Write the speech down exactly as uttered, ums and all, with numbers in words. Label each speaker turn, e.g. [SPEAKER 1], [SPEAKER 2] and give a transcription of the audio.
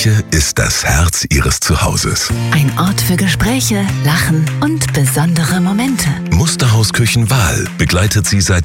[SPEAKER 1] Küche ist das Herz Ihres Zuhauses.
[SPEAKER 2] Ein Ort für Gespräche, Lachen und besondere Momente.
[SPEAKER 1] Musterhaus Küchenwahl begleitet Sie seit